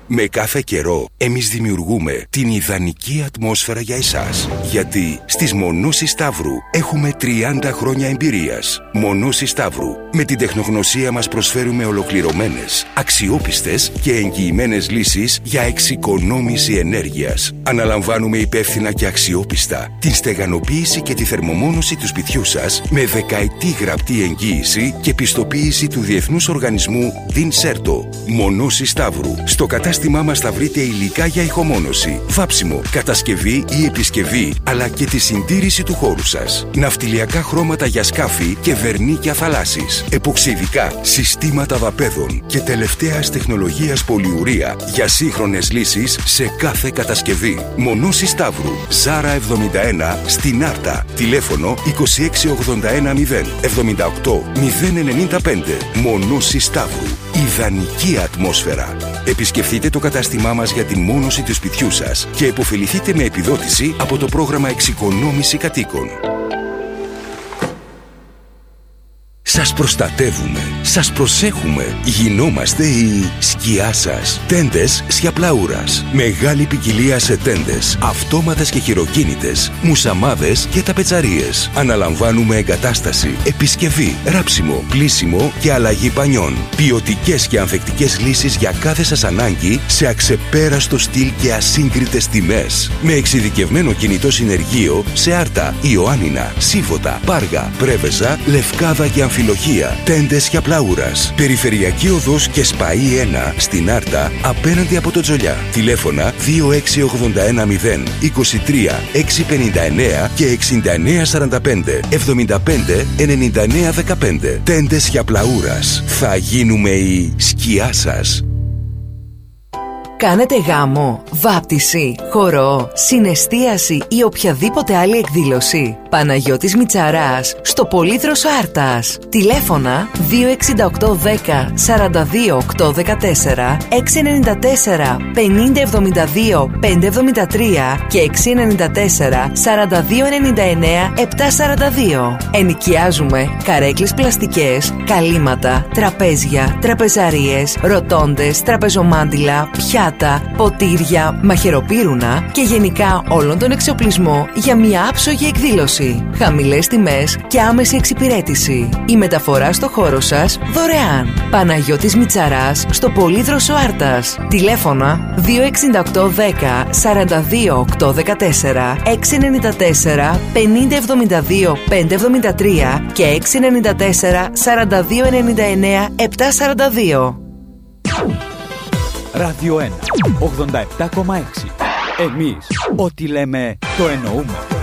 Με κάθε καιρό, εμείς δημιουργούμε την ιδανική ατμόσφαιρα για εσάς. Γιατί στις Μονώσεις Σταύρου έχουμε 30 χρόνια εμπειρίας. Μονώσεις Σταύρου. Με την τεχνογνωσία μας προσφέρουμε ολοκληρωμένες, αξιόπιστες και εγγυημένες λύσεις για εξοικονόμηση ενέργειας. Αναλαμβάνουμε υπεύθυνα και αξιόπιστα την στεγανοποίηση και τη θερμομόνωση του σπιτιού σας με δεκαετή γραπτή εγγύηση και πιστοποίηση του Διεθνούς Οργανισμού DIN-CERTO. Μονώσεις Σταύρου. Στο κατάστημά μας θα βρείτε υλικά για ηχομόνωση, βάψιμο, κατασκευή ή επισκευή, αλλά και τη συντήρηση του χώρου σας. Ναυτιλιακά χρώματα για σκάφη και βερνίκια θαλάσσης. Εποξιδικά, συστήματα βαπέδων και τελευταίας τεχνολογίας πολυουρία για σύγχρονες λύσεις σε κάθε κατασκευή. Μονώσεις Σταύρου. Ζάρα 71 στην Άρτα. Τηλέφωνο 26810 78 095. Μονώσεις Σταύρου. Ιδανική ατμόσφαιρα. Επισκεφτείτε το κατάστημά μας για την μόνωση του σπιτιού σας και επωφεληθείτε με επιδότηση από το πρόγραμμα Εξοικονόμηση Κατοίκων. Σας προστατεύουμε, σας προσέχουμε. Γινόμαστε η σκιά σας. Τέντες Σιαπλαούρας. Μεγάλη ποικιλία σε τέντες, αυτόματες και χειροκίνητες, μουσαμάδες και ταπετσαρίες. Αναλαμβάνουμε εγκατάσταση, επισκευή, ράψιμο, πλύσιμο και αλλαγή πανιών. Ποιοτικές και ανθεκτικές λύσεις για κάθε σας ανάγκη σε αξεπέραστο στυλ και ασύγκριτες τιμές. Με εξειδικευμένο κινητό συνεργείο σε Άρτα, Ιωάννινα, Σίβωτα, Πάργα, Πρέβεζα, Λευκάδα και Αμφιλοχία. Τέντες Σιαπλαούρας. Περιφερειακή οδός και Σπαΐ 1 στην Άρτα απέναντι από το Τζολιά. Τηλέφωνα 26810 23 659 και 6945 75 99 15. Τέντες Σιαπλαούρας. Θα γίνουμε η σκιά σας. Κάνετε γάμο, βάπτιση, χορό, συναισθίαση ή οποιαδήποτε άλλη εκδήλωση? Παναγιώτης Μητσαράς, στο Πολύδροσο Άρτας. Τηλέφωνα 26810 42 814, 694 50 72 573 και 694 42 99 742. Ενοικιάζουμε καρέκλες πλαστικές, καλύματα, τραπέζια, τραπεζαρίες, ροτόντες, τραπεζομάντιλα, πιάτα, ποτήρια, μαχαιροπύρουνα και γενικά όλον τον εξοπλισμό για μια άψογη εκδήλωση. Χαμηλές τιμές και άμεση εξυπηρέτηση. Η μεταφορά στο χώρο σας δωρεάν. Παναγιώτης Μητσαράς, στο Πολύδροσο Άρτας. Τηλέφωνα 26810 42 814, 694 50 72 573 και 694 42 99 742. Ράδιο 1, 87,6. Εμείς ό,τι λέμε το εννοούμε.